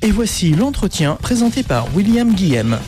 Et voici l'entretien présenté par William Guillem.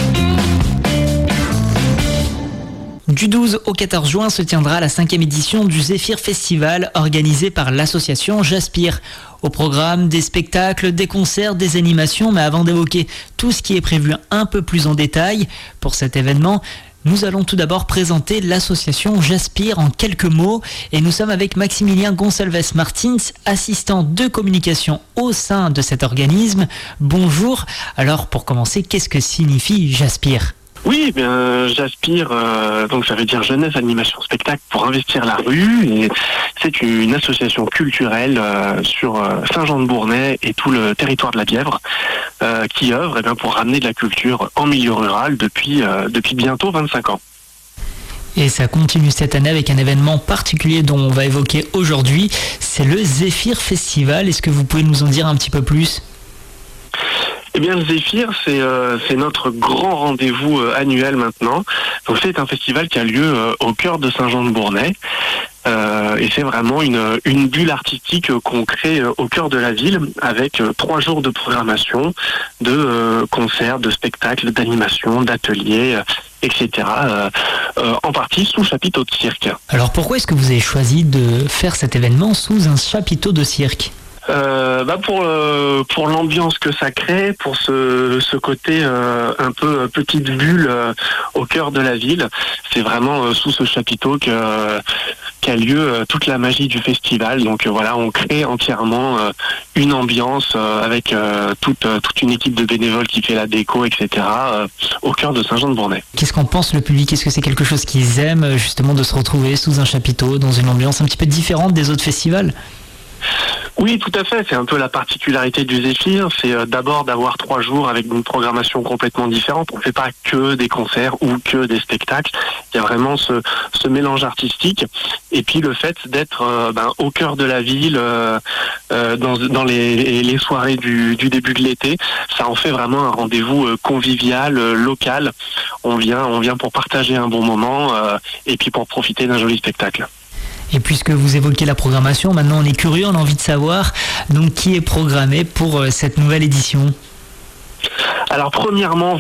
Du 12 au 14 juin se tiendra la 5e édition du Zéphyr Festival organisé par l'association Jaspire. Au programme, des spectacles, des concerts, des animations, mais avant d'évoquer tout ce qui est prévu un peu plus en détail pour cet événement, nous allons tout d'abord présenter l'association Jaspire en quelques mots et nous sommes avec Maximilien Gonçalves Martins, assistant de communication au sein de cet organisme. Bonjour. Alors pour commencer, qu'est-ce que signifie Jaspire ? Oui, Jaspire, donc ça veut dire Jeunesse Animation Spectacle pour investir la rue, et c'est une association culturelle sur Saint-Jean-de-Bournay et tout le territoire de la Bièvre qui œuvre pour ramener de la culture en milieu rural depuis bientôt 25 ans. Et ça continue cette année avec un événement particulier dont on va évoquer aujourd'hui, c'est le Zéphyr Festival. Est-ce que vous pouvez nous en dire un petit peu plus ? Eh bien, le Zéphyr, c'est notre grand rendez-vous annuel maintenant. Donc, c'est un festival qui a lieu au cœur de Saint-Jean-de-Bournay. Et c'est vraiment une bulle artistique qu'on crée au cœur de la ville avec 3 jours de programmation, de concerts, de spectacles, d'animations, d'ateliers, etc. En partie sous chapiteau de cirque. Alors pourquoi est-ce que vous avez choisi de faire cet événement sous un chapiteau de cirque ? Pour l'ambiance que ça crée, pour ce côté un peu petite bulle au cœur de la ville, c'est vraiment sous ce chapiteau qu'a lieu toute la magie du festival. Donc voilà, on crée entièrement une ambiance avec toute une équipe de bénévoles qui fait la déco, etc. Au cœur de Saint-Jean-de-Bournay. Qu'est-ce qu'en pense le public ? Est-ce que c'est quelque chose qu'ils aiment justement de se retrouver sous un chapiteau dans une ambiance un petit peu différente des autres festivals ? Oui, tout à fait. C'est un peu la particularité du Zéphyr. C'est d'abord d'avoir 3 jours avec une programmation complètement différente. On ne fait pas que des concerts ou que des spectacles. Il y a vraiment ce mélange artistique. Et puis le fait d'être au cœur de la ville, dans les soirées du début de l'été, ça en fait vraiment un rendez-vous convivial, local. On vient pour partager un bon moment et puis pour profiter d'un joli spectacle. Et puisque vous évoquez la programmation, maintenant on est curieux, on a envie de savoir donc qui est programmé pour cette nouvelle édition. Alors premièrement,